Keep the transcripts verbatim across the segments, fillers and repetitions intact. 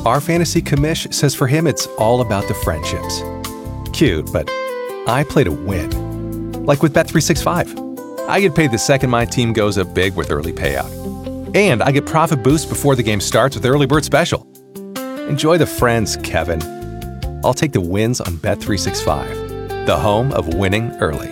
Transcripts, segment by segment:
Our fantasy commish says for him it's all about the friendships. Cute, but I play to win. Like with Bet three sixty-five. I get paid the second my team goes up big with early payout. And I get profit boost before the game starts with Early Bird Special. Enjoy the friends, Kevin. I'll take the wins on Bet three sixty-five, the home of winning early.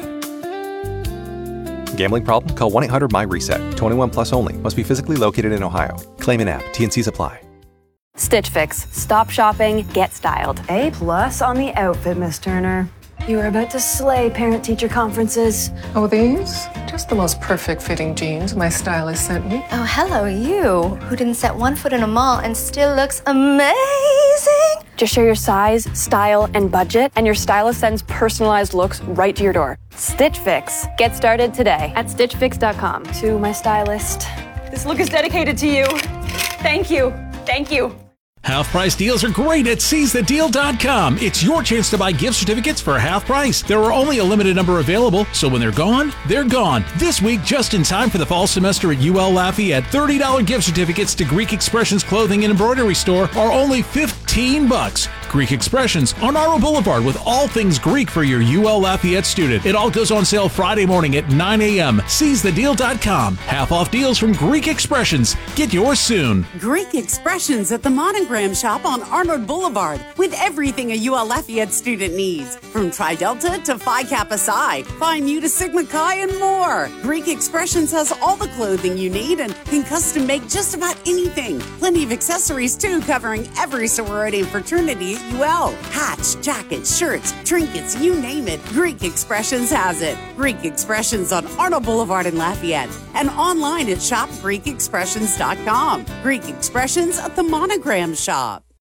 Gambling problem? Call one eight hundred my reset. twenty-one plus only. Must be physically located in Ohio. Claim in app. T N Cs apply. Stitch Fix. Stop shopping, get styled. A plus on the outfit, Miss Turner. You are about to slay parent-teacher conferences. Oh, these? Just the most perfect fitting jeans my stylist sent me. Oh, hello, you, who didn't set one foot in a mall and still looks amazing. Just share your size, style, and budget, and your stylist sends personalized looks right to your door. Stitch Fix. Get started today at stitch fix dot com. To my stylist, this look is dedicated to you. Thank you. Thank you. Half price deals are great at seize the deal dot com. It's your chance to buy gift certificates for half price. There are only a limited number available, so when they're gone, they're gone. This week, just in time for the fall semester at U L Lafayette, thirty dollars gift certificates to Greek Expressions Clothing and Embroidery Store are only fifteen bucks. Greek Expressions on Arrow Boulevard with all things Greek for your U L Lafayette student. It all goes on sale Friday morning at nine a.m. seize the deal dot com. Half off deals from Greek Expressions. Get yours soon. Greek Expressions at the Monogram Shop on Arnold Boulevard with everything a U L Lafayette student needs. From Tri Delta to Phi Kappa Psi, Phi Mu to Sigma Chi, and more. Greek Expressions has all the clothing you need and can custom make just about anything. Plenty of accessories too, covering every sorority and fraternity at U L. Hats, jackets, shirts, trinkets, you name it, Greek Expressions has it. Greek Expressions on Arnold Boulevard in Lafayette and online at shop greek expressions dot com. Greek Expressions at the Monogram Shop.